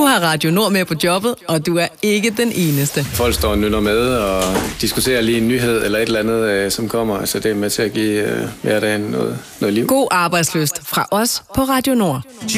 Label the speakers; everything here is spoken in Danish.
Speaker 1: har Radio Nord med på jobbet, og du er ikke den eneste.
Speaker 2: Folk står og nynner med og diskuterer lige en nyhed eller et eller andet, som kommer. Så det er med til at give hverdagen noget liv.
Speaker 1: God arbejdslyst fra os på Radio Nord.